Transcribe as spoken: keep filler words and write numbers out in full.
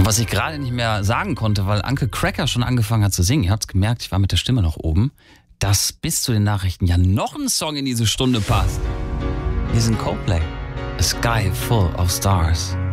was ich gerade nicht mehr sagen konnte, weil Uncle Cracker schon angefangen hat zu singen, ihr habt es gemerkt, ich war mit der Stimme noch oben, dass bis zu den Nachrichten ja noch ein Song in diese Stunde passt. Hier sind Coldplay. A Sky Full of Stars.